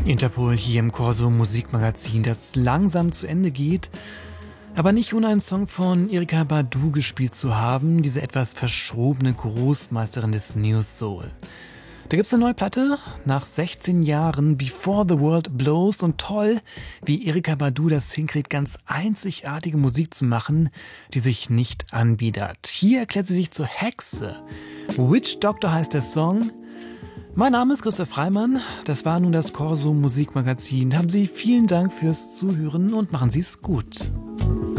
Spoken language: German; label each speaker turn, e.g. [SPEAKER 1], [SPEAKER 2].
[SPEAKER 1] Interpol hier im Corso Musikmagazin, das langsam zu Ende geht, aber nicht ohne einen Song von Erykah Badu gespielt zu haben, diese etwas verschrobene Großmeisterin des New Soul. Da gibt's eine neue Platte nach 16 Jahren, Before the World Blows, und toll, wie Erykah Badu das hinkriegt, ganz einzigartige Musik zu machen, die sich nicht anbietet. Hier erklärt sie sich zur Hexe. Witch Doctor heißt der Song. Mein Name ist Christoph Freimann, das war nun das Corso Musikmagazin. Haben Sie vielen Dank fürs Zuhören und machen Sie es gut.